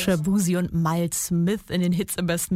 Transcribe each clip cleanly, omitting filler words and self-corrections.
Shabuzi und Miles Smith in den Hits im besten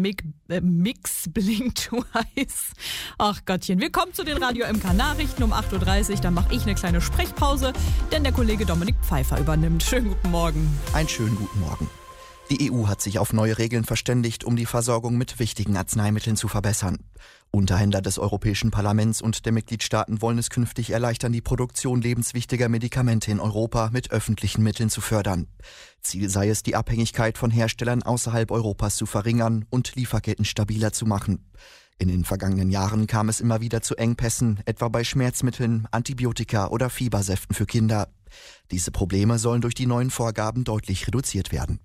Mix, Blink Twice. Ach Gottchen, wir kommen zu den Radio MK Nachrichten um 8.30 Uhr. Dann mache ich eine kleine Sprechpause, denn der Kollege Dominik Pfeiffer übernimmt. Schönen guten Morgen. Einen schönen guten Morgen. Die EU hat sich auf neue Regeln verständigt, um die Versorgung mit wichtigen Arzneimitteln zu verbessern. Unterhändler des Europäischen Parlaments und der Mitgliedstaaten wollen es künftig erleichtern, die Produktion lebenswichtiger Medikamente in Europa mit öffentlichen Mitteln zu fördern. Ziel sei es, die Abhängigkeit von Herstellern außerhalb Europas zu verringern und Lieferketten stabiler zu machen. In den vergangenen Jahren kam es immer wieder zu Engpässen, etwa bei Schmerzmitteln, Antibiotika oder Fiebersäften für Kinder. Diese Probleme sollen durch die neuen Vorgaben deutlich reduziert werden.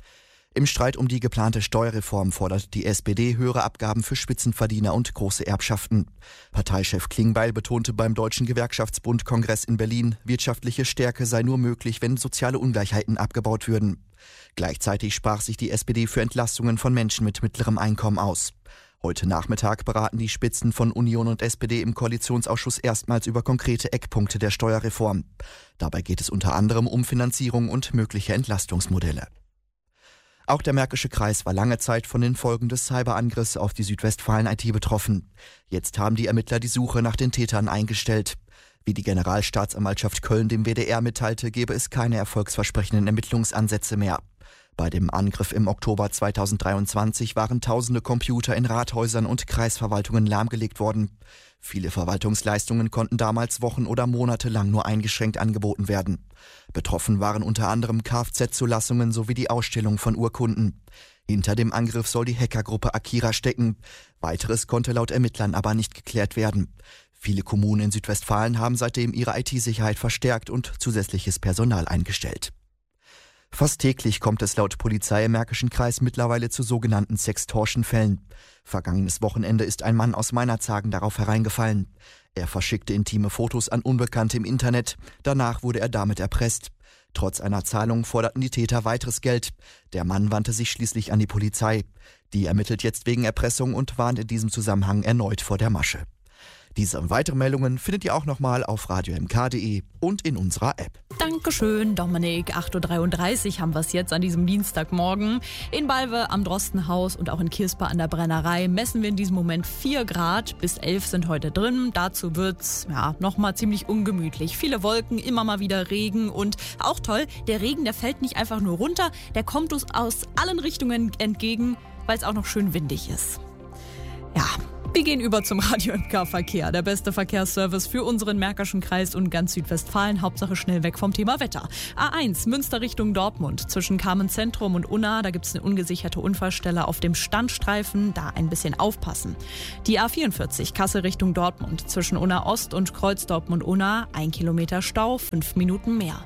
Im Streit um die geplante Steuerreform fordert die SPD höhere Abgaben für Spitzenverdiener und große Erbschaften. Parteichef Klingbeil betonte beim Deutschen Gewerkschaftsbund-Kongress in Berlin, wirtschaftliche Stärke sei nur möglich, wenn soziale Ungleichheiten abgebaut würden. Gleichzeitig sprach sich die SPD für Entlastungen von Menschen mit mittlerem Einkommen aus. Heute Nachmittag beraten die Spitzen von Union und SPD im Koalitionsausschuss erstmals über konkrete Eckpunkte der Steuerreform. Dabei geht es unter anderem um Finanzierung und mögliche Entlastungsmodelle. Auch der Märkische Kreis war lange Zeit von den Folgen des Cyberangriffs auf die Südwestfalen-IT betroffen. Jetzt haben die Ermittler die Suche nach den Tätern eingestellt. Wie die Generalstaatsanwaltschaft Köln dem WDR mitteilte, gebe es keine erfolgsversprechenden Ermittlungsansätze mehr. Bei dem Angriff im Oktober 2023 waren tausende Computer in Rathäusern und Kreisverwaltungen lahmgelegt worden. Viele Verwaltungsleistungen konnten damals Wochen oder Monate lang nur eingeschränkt angeboten werden. Betroffen waren unter anderem Kfz-Zulassungen sowie die Ausstellung von Urkunden. Hinter dem Angriff soll die Hackergruppe Akira stecken. Weiteres konnte laut Ermittlern aber nicht geklärt werden. Viele Kommunen in Südwestfalen haben seitdem ihre IT-Sicherheit verstärkt und zusätzliches Personal eingestellt. Fast täglich kommt es laut Polizei im Märkischen Kreis mittlerweile zu sogenannten Sextortion-Fällen. Vergangenes Wochenende ist ein Mann aus Meinerzhagen darauf hereingefallen. Er verschickte intime Fotos an Unbekannte im Internet. Danach wurde er damit erpresst. Trotz einer Zahlung forderten die Täter weiteres Geld. Der Mann wandte sich schließlich an die Polizei. Die ermittelt jetzt wegen Erpressung und warnt in diesem Zusammenhang erneut vor der Masche. Diese und weitere Meldungen findet ihr auch nochmal auf radiomk.de und in unserer App. Dankeschön, Dominik. 8.33 Uhr haben wir es jetzt an diesem Dienstagmorgen. In Balve am Drostenhaus und auch in Kirspa an der Brennerei messen wir in diesem Moment 4 Grad. Bis 11 sind heute drin. Dazu wird's nochmal ziemlich ungemütlich. Viele Wolken, immer mal wieder Regen und auch toll, der Regen, der fällt nicht einfach nur runter, der kommt uns aus allen Richtungen entgegen, weil es auch noch schön windig ist. Ja. Wir gehen über zum Radio MK Verkehr, der beste Verkehrsservice für unseren Märkischen Kreis und ganz Südwestfalen. Hauptsache schnell weg vom Thema Wetter. A1 Münster Richtung Dortmund zwischen Kamen Zentrum und Unna. Da gibt es eine ungesicherte Unfallstelle auf dem Standstreifen. Da ein bisschen aufpassen. Die A44 Kassel Richtung Dortmund zwischen Unna Ost und Kreuz Dortmund-Unna. 1 Kilometer Stau, 5 Minuten mehr.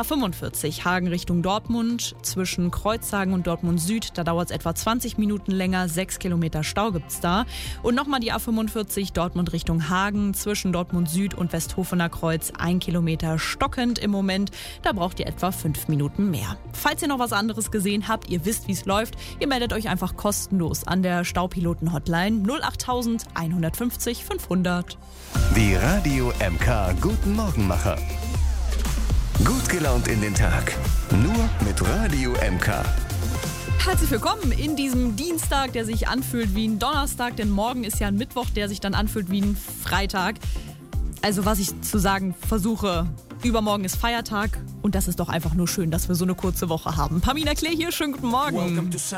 A45 Hagen Richtung Dortmund zwischen Kreuzhagen und Dortmund Süd. Da dauert es etwa 20 Minuten länger. 6 Kilometer Stau gibt's da. Und nochmal die A45 Dortmund Richtung Hagen zwischen Dortmund Süd und Westhofener Kreuz 1 Kilometer stockend im Moment. Da braucht ihr etwa 5 Minuten mehr. Falls ihr noch was anderes gesehen habt, ihr wisst, wie es läuft, ihr meldet euch einfach kostenlos an der Staupiloten-Hotline 08000 150 500. Die Radio MK Guten Morgenmacher. Gut gelaunt in den Tag. Nur mit Radio MK. Herzlich willkommen in diesem Dienstag, der sich anfühlt wie ein Donnerstag, denn morgen ist ja ein Mittwoch, der sich dann anfühlt wie ein Freitag. Also was ich zu sagen versuche, übermorgen ist Feiertag und das ist doch einfach nur schön, dass wir so eine kurze Woche haben. Pamina Klee hier, schönen guten Morgen.